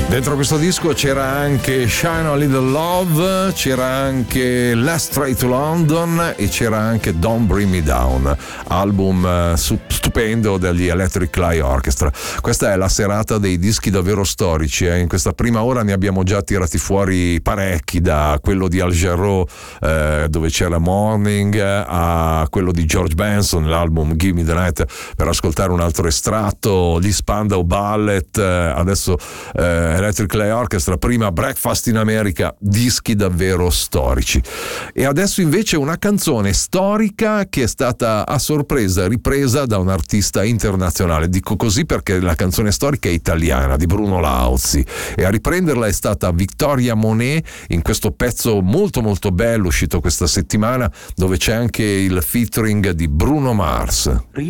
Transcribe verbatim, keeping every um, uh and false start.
Dentro questo disco c'era anche Shine a Little Love, c'era anche Last Train to London e c'era anche Don't Bring Me Down, album stupendo degli Electric Light Orchestra. Questa è la serata dei dischi davvero storici, eh. In questa prima ora ne abbiamo già tirati fuori parecchi, da quello di Al Jarreau eh, dove c'era Morning, a quello di George Benson, l'album Give Me the Night, per ascoltare un altro estratto, gli Spandau Ballet, eh, adesso eh, Electric Light Orchestra, prima Breakfast in America, dischi davvero storici. E adesso invece una canzone storica che è stata a sorpresa ripresa da un artista internazionale. Dico così perché la canzone storica è italiana, di Bruno Lauzi, e a riprenderla è stata Victoria Monet in questo pezzo molto molto bello uscito questa settimana, dove c'è anche il featuring di Bruno Mars.